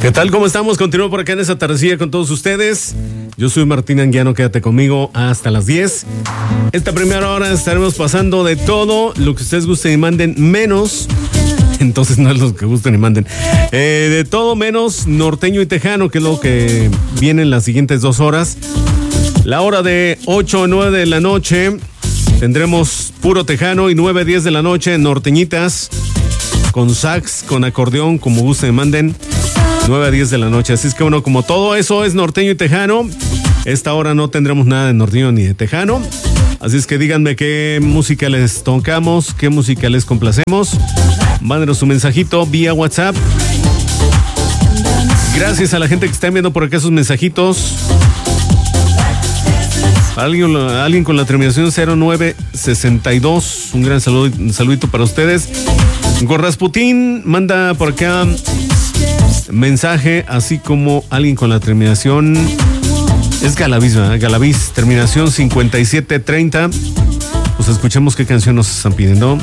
¿Qué tal? ¿Cómo estamos? Continúo por acá en esta tardecilla con todos ustedes. Yo soy Martín Anguiano, quédate conmigo hasta las 10. Esta primera hora estaremos pasando de todo lo que ustedes gusten y manden, menos, entonces no es lo que gusten y manden, de todo menos norteño y tejano, que es lo que viene en las siguientes 2 horas. La hora de 8 o 9 de la noche tendremos puro tejano y 9 a 10 de la noche norteñitas, con sax, con acordeón, como gusten y manden. 9 a 10 de la noche, así es que bueno, como todo eso es norteño y tejano, esta hora no tendremos nada de norteño ni de tejano, así es que díganme qué música les tocamos, qué música les complacemos, mándenos su mensajito vía WhatsApp. Gracias a la gente que está enviando por acá sus mensajitos. Alguien con la terminación 0962, un gran saludito para ustedes. Con Rasputín manda por acá mensaje, así como alguien con la terminación es Galaviz, ¿verdad? Galaviz, terminación 5730. Pues escuchemos qué canción nos están pidiendo.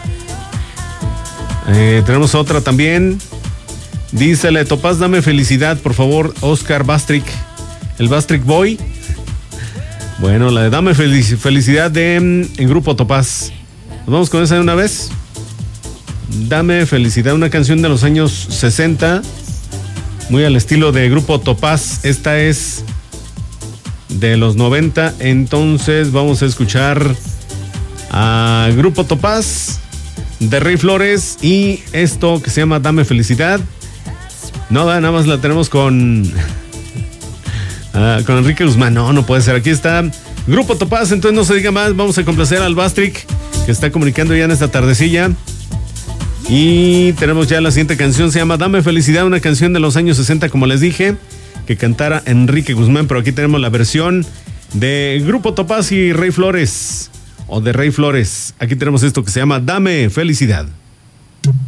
Tenemos otra también. Dísele, Topaz, dame felicidad, por favor, Oscar Bastric, el Bastric Boy. Bueno, la de Dame felicidad de en Grupo Topaz. ¿Nos vamos con esa de una vez? Dame felicidad, una canción de los años 60, muy al estilo de Grupo Topaz. Esta es de los 90, entonces vamos a escuchar a Grupo Topaz de Rey Flores y esto que se llama Dame felicidad. No, nada más la tenemos con Enrique Guzmán. No puede ser. Aquí está Grupo Topaz, entonces no se diga más. Vamos a complacer al Bastric, que está comunicando ya en esta tardecilla. Y tenemos ya la siguiente canción, se llama Dame felicidad, una canción de los años 60, como les dije, que cantara Enrique Guzmán, pero aquí tenemos la versión de Grupo Topaz y Rey Flores, o de Rey Flores. Aquí tenemos esto que se llama Dame felicidad.